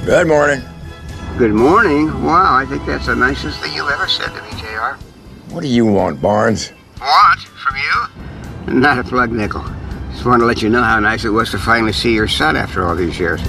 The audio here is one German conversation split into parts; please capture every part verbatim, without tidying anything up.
Good morning. Good morning? Wow, I think that's the nicest thing you've ever said to me, J R. What do you want, Barnes? What? From you? Not a plug nickel. Just wanted to let you know how nice it was to finally see your son after all these years.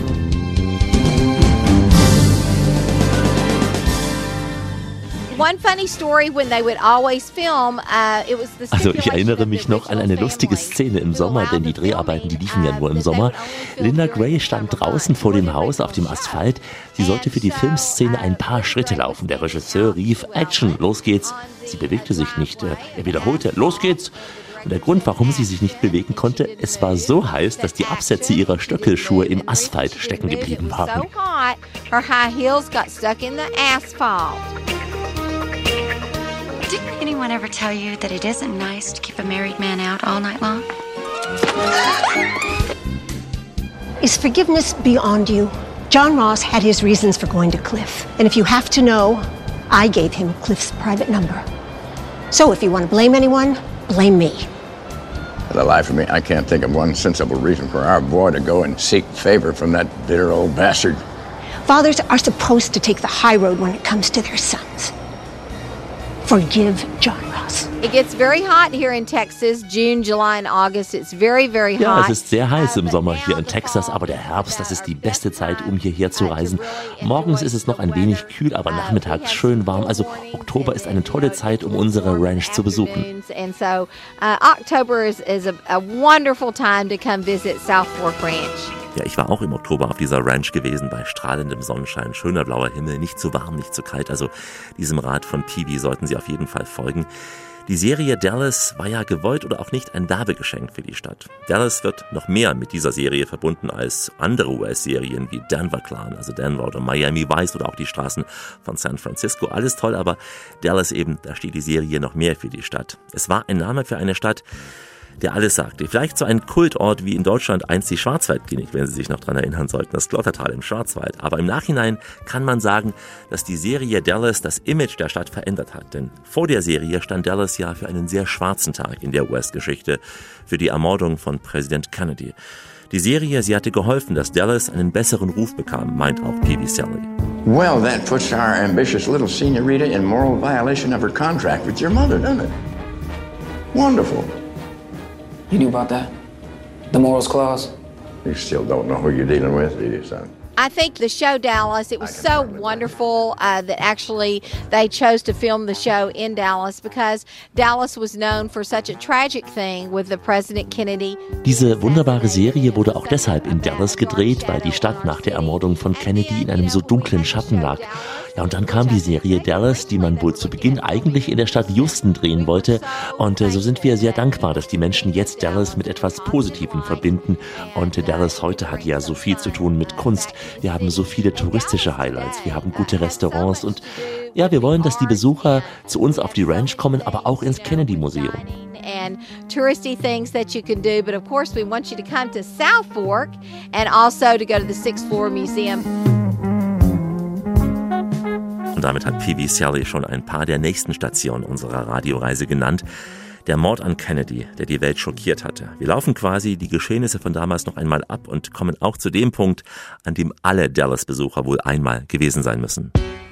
One funny story when they would always film, uh, it was the Also ich erinnere mich noch an eine lustige Szene im Sommer, denn die Dreharbeiten, die liefen ja nur im Sommer. Linda Gray stand draußen vor dem Haus auf dem Asphalt. Sie sollte für die Filmszene ein paar Schritte laufen. Der Regisseur rief, Action, los geht's. Sie bewegte sich nicht. Er wiederholte, los geht's. Und der Grund, warum sie sich nicht bewegen konnte, es war so heiß, dass die Absätze ihrer Stöckelschuhe im Asphalt stecken geblieben waren. Didn't anyone ever tell you that it isn't nice to keep a married man out all night long? Is forgiveness beyond you? John Ross had his reasons for going to Cliff. And if you have to know, I gave him Cliff's private number. So if you want to blame anyone, blame me. For the life of me, I can't think of one sensible reason for our boy to go and seek favor from that bitter old bastard. Fathers are supposed to take the high road when it comes to their sons. Forgive John Ross. It gets very hot here in Texas, June, July and August. It's very, very hot. Ja, es ist sehr heiß im Sommer hier in Texas, aber der Herbst, das ist die beste Zeit, um hierher zu reisen. Morgens ist es noch ein wenig kühl, aber nachmittags schön warm. Also Oktober ist eine tolle Zeit, um unsere Ranch zu besuchen. And so uh, October is, is a, a wonderful time to come visit South Fork Ranch. Ja, ich war auch im Oktober auf dieser Ranch gewesen, bei strahlendem Sonnenschein, schöner blauer Himmel, nicht zu warm, nicht zu kalt. Also diesem Rat von Peavy sollten Sie auf jeden Fall folgen. Die Serie Dallas war ja gewollt oder auch nicht ein Werbegeschenk für die Stadt. Dallas wird noch mehr mit dieser Serie verbunden als andere U S-Serien wie Denver Clan, also Denver oder Miami Vice oder auch die Straßen von San Francisco. Alles toll, aber Dallas eben, da steht die Serie noch mehr für die Stadt. Es war ein Name für eine Stadt, der alles sagte. Vielleicht so ein Kultort wie in Deutschland einst die Schwarzwaldklinik, wenn Sie sich noch daran erinnern sollten, das Glottertal im Schwarzwald. Aber im Nachhinein kann man sagen, dass die Serie Dallas das Image der Stadt verändert hat. Denn vor der Serie stand Dallas ja für einen sehr schwarzen Tag in der U S-Geschichte, für die Ermordung von Präsident Kennedy. Die Serie, sie hatte geholfen, dass Dallas einen besseren Ruf bekam, meint auch Peavy Sally. Well, that puts our ambitious little senorita in moral violation of her contract with your mother, doesn't it? Wonderful. You knew about that? The morals clause? You still don't know who you're dealing with, do you, son? I think the show Dallas, it was so wonderful uh, that actually they chose to film the show in Dallas because Dallas was known for such a tragic thing with the President Kennedy. Diese wunderbare Serie wurde auch deshalb in Dallas gedreht, weil die Stadt nach der Ermordung von Kennedy in einem so dunklen Schatten lag. Ja, und dann kam die Serie Dallas, die man wohl zu Beginn eigentlich in der Stadt Houston drehen wollte. Und äh, so sind wir sehr dankbar, dass die Menschen jetzt Dallas mit etwas Positivem verbinden. Und äh, Dallas heute hat ja so viel zu tun mit Kunst. Wir haben so viele touristische Highlights, wir haben gute Restaurants und ja, wir wollen, dass die Besucher zu uns auf die Ranch kommen, aber auch ins Kennedy Museum. And touristy things that you can do, but of course we want you to come to South Fork and also to go to the Sixth Floor Museum. Und damit hat Peavy Sally schon ein paar der nächsten Stationen unserer Radioreise genannt. Der Mord an Kennedy, der die Welt schockiert hatte. Wir laufen quasi die Geschehnisse von damals noch einmal ab und kommen auch zu dem Punkt, an dem alle Dallas-Besucher wohl einmal gewesen sein müssen.